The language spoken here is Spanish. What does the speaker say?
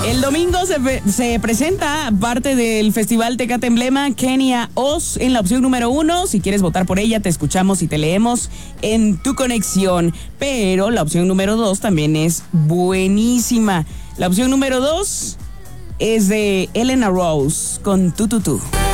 El domingo se presenta parte del Festival Tecate Emblema Kenia Oz en la opción número 1. Si quieres votar por ella, te escuchamos y te leemos en tu conexión. Pero la opción número 2 también es buenísima. La opción número 2 es de Elena Rose con Tu Tu Tu.